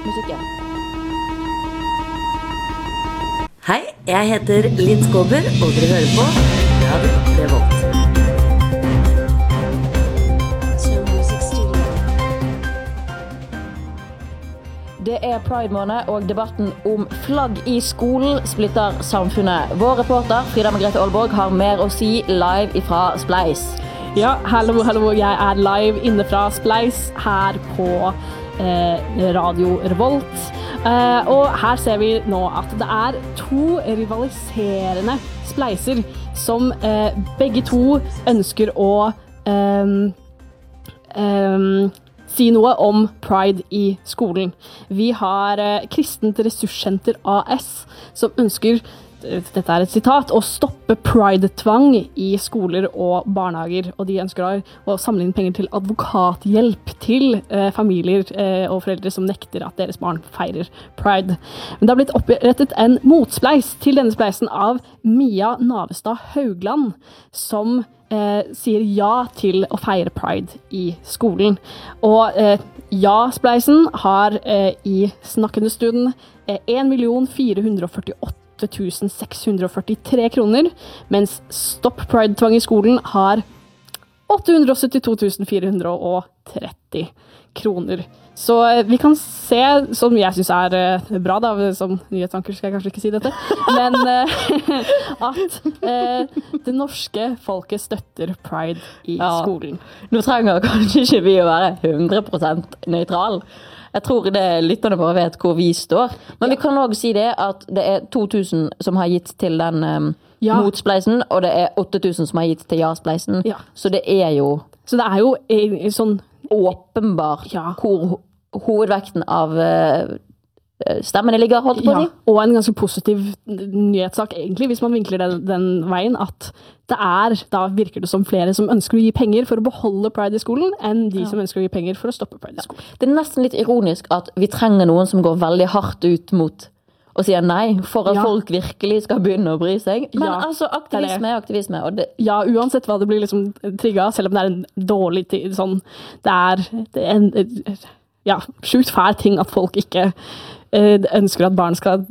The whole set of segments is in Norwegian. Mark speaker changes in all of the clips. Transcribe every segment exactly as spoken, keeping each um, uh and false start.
Speaker 1: musikken.
Speaker 2: Hei, jeg heter Linn Skåber, og dere hører på Radio Revolt.
Speaker 1: Det er Pride-måned, og debatten om flagg i skolen splitter samfunnet. Vår reporter, Frida Margrethe Aalborg, har mer å si live fra Spleis.
Speaker 3: Ja, hallo, hallo, jeg er live inne fra Spleis her på eh, Radio Revolt. Eh, og her ser vi nå at det er to rivaliserende spleiser som eh, begge to ønsker å eh, eh, si noe om Pride i skolen. Vi har eh, Kristent Ressurssenter A S som ønsker, dette er et sitat, å stoppe Pride-tvang i skoler og barnehager, og de ønsker å samle inn penger til advokathjelp til eh, familier eh, og foreldre som nekter at deres barn feirer Pride. Men det har blitt opprettet en motspleis til denne spleisen av Mia Navestad Haugland, som Eh, sier ja til å feire Pride i skolen. Og eh, ja-spleisen har eh, i snakkende stund eh, en million fire hundre førtiåtte tusen seks hundre førtitre kroner, mens Stopp Pride-tvang i skolen har åtte hundre syttito tusen fire hundre tretti kroner. Så eh, vi kan se, som jeg synes er eh, bra da, som nyhetsanker skal jeg kanskje ikke si dette, men eh, at eh, det norske folket støtter Pride i ja. skolen.
Speaker 1: Nå trenger kanskje ikke vi å være hundre prosent nøytral. Jeg tror det lytterne bare vet hvor vi står. Men ja. vi kan også si det at det er to tusen som har gitt til den um, ja. motspleisen, og det er åtte tusen som har gitt til ja-spleisen. Ja. Så det er jo...
Speaker 3: Så det er jo en, en sånn...
Speaker 1: åpenbart ja. hvor hovedvekten av uh, stemmene ligger, holdt på å si.
Speaker 3: Ja, og en ganske positiv nyhetssak egentlig, hvis man vinkler den, den veien, at det er, da virker det som flere som ønsker å gi penger for å beholde Pride i skolen, enn de ja. som ønsker å gi penger for å stoppe Pride i skolen.
Speaker 1: Det er nesten litt ironisk at vi trenger noen som går veldig hardt ut mot og sier nei, for at ja. folk virkelig skal begynne å bry seg. Men ja, altså, aktivisme er aktivisme. Og det...
Speaker 3: Ja, uansett hva det blir liksom trigget, selv om det er en dårlig ting, sånn, det er, det er en ja, sjukt fæl ting at folk ikke eh, ønsker at barn skal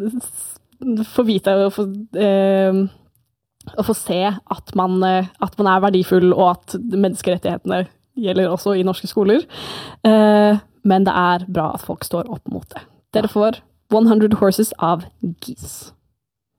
Speaker 3: få vite og få, eh, og få se at man, eh, at man er verdifull, og at menneskerettighetene gjelder også i norske skoler. Eh, men det er bra at folk står opp mot det. Dere får one hundred Horses av Geese.